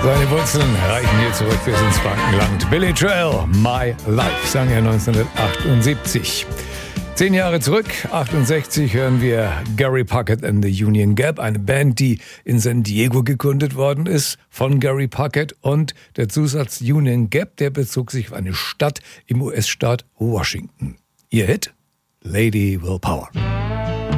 Seine Wurzeln reichen hier zurück bis ins Frankenland. Billy Joel, My Life, sang er 1978. 10 Jahre zurück, 68, hören wir Gary Puckett and the Union Gap, eine Band, die in San Diego gegründet worden ist von Gary Puckett. Und der Zusatz Union Gap, der bezog sich auf eine Stadt im US-Staat Washington. Ihr Hit? Lady Willpower.